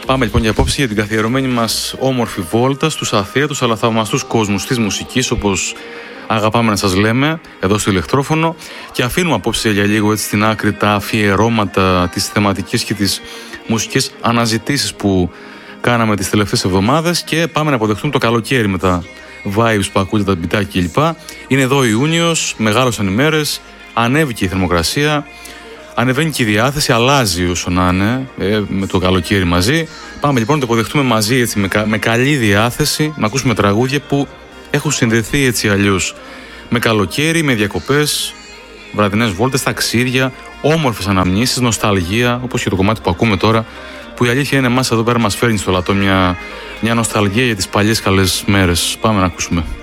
Πάμε λοιπόν για απόψη για την καθιερωμένη μας όμορφη βόλτα στους αθέατους αλλά θαυμαστούς κόσμους της μουσικής, όπως αγαπάμε να σας λέμε εδώ στο ηλεκτρόφωνο, και αφήνουμε απόψε για λίγο έτσι στην άκρη τα αφιερώματα, τις θεματικές και τις μουσικές αναζητήσεις που κάναμε τις τελευταίες εβδομάδες και πάμε να αποδεχτούμε το καλοκαίρι με τα vibes που ακούτε, τα μπιτάκια κλπ. Είναι εδώ Ιούνιος, μεγάλωσαν οι μέρες, ανέβηκε η θερμοκρασία, ανεβαίνει και η διάθεση, αλλάζει όσο να είναι με το καλοκαίρι μαζί. Πάμε λοιπόν να το αποδεχτούμε μαζί έτσι, με καλή διάθεση, να ακούσουμε τραγούδια που έχουν συνδεθεί έτσι αλλιώς με καλοκαίρι, με διακοπές, βραδινές βόλτες, ταξίδια, όμορφες αναμνήσεις, νοσταλγία, όπως και το κομμάτι που ακούμε τώρα, που η αλήθεια είναι εμάς εδώ πέρα μας φέρνει στο λατό μια νοσταλγία για τις παλιές καλές μέρες. Πάμε να ακούσουμε.